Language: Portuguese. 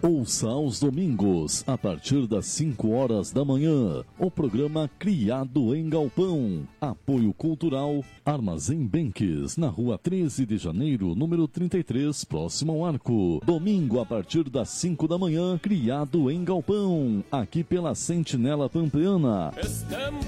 Ouça aos domingos, a partir das 5 horas da manhã, o programa Criado em Galpão. Apoio Cultural Armazém Benques, na rua 13 de janeiro, número 33, próximo ao Arco. Domingo, a partir das 5 da manhã, Criado em Galpão, aqui pela Sentinela Pampeana.